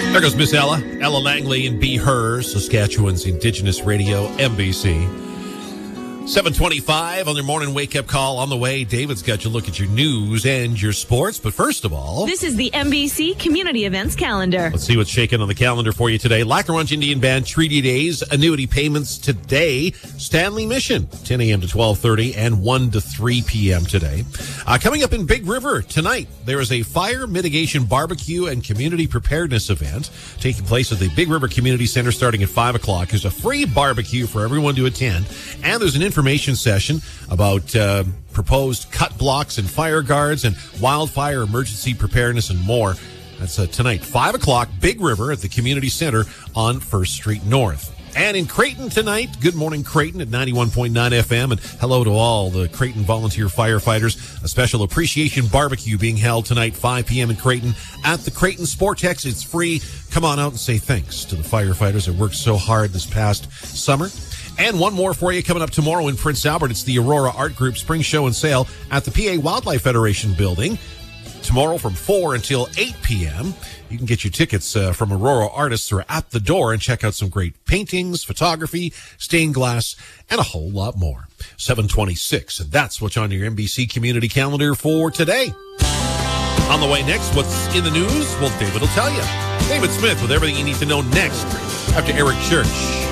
There goes Miss Ella Langley and Be Her, Saskatchewan's Indigenous Radio, MBC. 7:25 on your morning wake-up call. On the way, David's got you look at your news and your sports. But first of all, this is the MBC Community Events Calendar. Let's see what's shaking on the calendar for you today. Lackawanna Indian Band Treaty Days, annuity payments today. Stanley Mission, 10 a.m. to 12:30 and 1 to 3 p.m. today. Coming up in Big River tonight, there is a fire mitigation barbecue and community preparedness event taking place at the Big River Community Center starting at 5 o'clock. There's a free barbecue for everyone to attend, and there's an information session about proposed cut blocks and fire guards and wildfire emergency preparedness and more. That's tonight, 5 o'clock, Big River at the Community Center on 1st Street North. And in Creighton tonight, Good Morning Creighton at 91.9 FM. And hello to all the Creighton volunteer firefighters. A special appreciation barbecue being held tonight, 5 p.m. in Creighton at the Creighton Sportex. It's free. Come on out and say thanks to the firefighters that worked so hard this past summer. And one more for you coming up tomorrow in Prince Albert. It's the Aurora Art Group Spring Show and Sale at the PA Wildlife Federation building. Tomorrow from 4 until 8 p.m. You can get your tickets from Aurora artists who are at the door and check out some great paintings, photography, stained glass, and a whole lot more. 7:26, and that's what's on your MBC Community Calendar for today. On the way next, what's in the news? Well, David will tell you. David Smith with everything you need to know next after Eric Church.